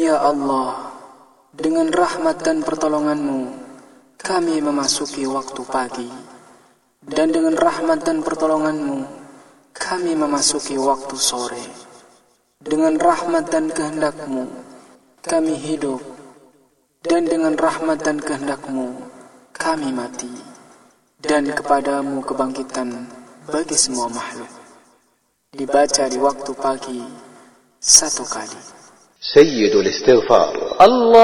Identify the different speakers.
Speaker 1: Ya Allah, dengan rahmat dan pertolongan-Mu, kami memasuki waktu pagi. Dan dengan rahmat dan pertolongan-Mu, kami memasuki waktu sore. Dengan rahmat dan kehendak-Mu, kami hidup. Dan dengan rahmat dan kehendak-Mu, kami mati. Dan kepadamu kebangkitan bagi semua makhluk. Dibaca di waktu pagi 1 kali.
Speaker 2: سيد الاستغفار.
Speaker 3: الله